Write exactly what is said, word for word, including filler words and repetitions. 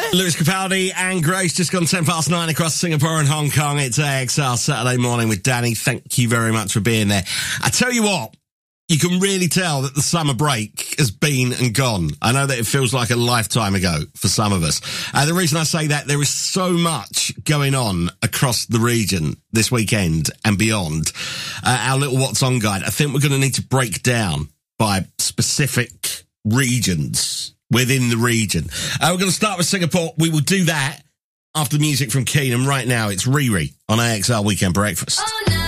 Lewis Capaldi and Grace, just gone ten past nine across Singapore and Hong Kong. It's A X L Saturday Morning with Danny. Thank you very much for being there. I tell you what, you can really tell that the summer break has been and gone. I know that it feels like a lifetime ago for some of us. Uh, the reason I say that, there is so much going on across the region this weekend and beyond. Uh, our little What's On guide, I think we're going to need to break down by specific regions within the region. Uh, we're going to start with Singapore. We will do that after the music from Keenan. Right now, it's Riri on A X L Weekend Breakfast. Oh,